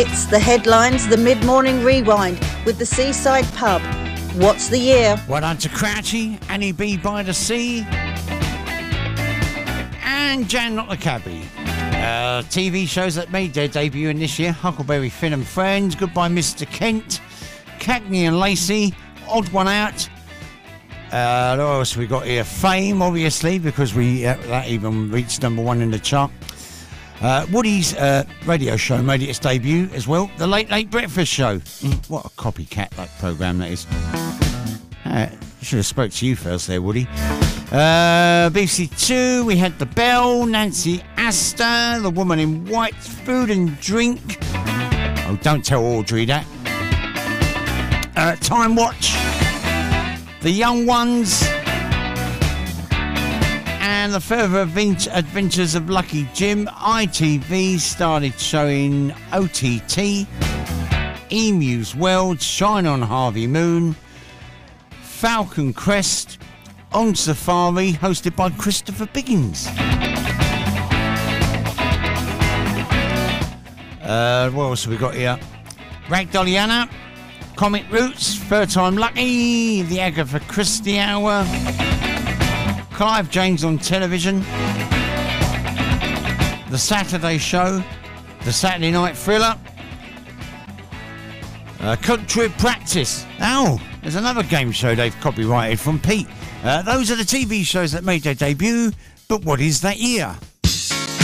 It's the headlines, the mid-morning rewind with the Seaside Pub. What's the year? Well done to Crouchy, Annie B by the Sea, and Jan Not the Cabbie. TV shows that made their debut in this year: Huckleberry Finn and Friends, Goodbye Mr. Kent, Cagney and Lacey, Odd One Out. What else we got here? Fame, obviously, because that even reached number 1 in the chart. Woody's radio show made its debut as well. The Late Late Breakfast Show. What a copycat that programme that is. I should have spoke to you first there, Woody. BBC Two, we had The Bell, Nancy Astor, The Woman in White, Food and Drink. Oh, don't tell Audrey that. Time Watch, The Young Ones, and The Further Adventures of Lucky Jim. ITV started showing OTT, Emu's World, Shine on Harvey Moon, Falcon Crest, On Safari, hosted by Christopher Biggins. What else have we got here? Ragdolliana, Comic Roots, Third Time Lucky, The Agatha Christie Hour, Clive James on Television, The Saturday Show, The Saturday Night Thriller, Country Practice. Oh, there's another game show they've copyrighted from Pete. Those are the TV shows that made their debut, but what is that year?